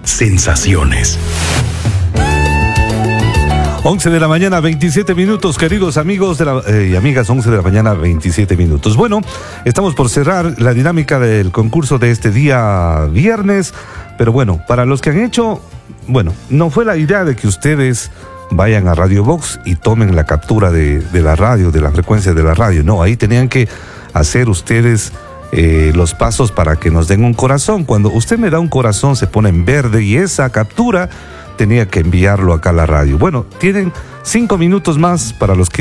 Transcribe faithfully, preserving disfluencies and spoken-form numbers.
sensaciones. once de la mañana, veintisiete minutos, queridos amigos de la, eh, y amigas, once de la mañana, veintisiete minutos. Bueno, estamos por cerrar la dinámica del concurso de este día viernes, pero bueno, para los que han hecho, bueno, no fue la idea de que ustedes vayan a Radio Box y tomen la captura de, de la radio, de la frecuencia de la radio, no, ahí tenían que hacer ustedes eh, los pasos para que nos den un corazón. Cuando usted me da un corazón se pone en verde y esa captura tenía que enviarlo acá a la radio. Bueno, tienen cinco minutos más para los que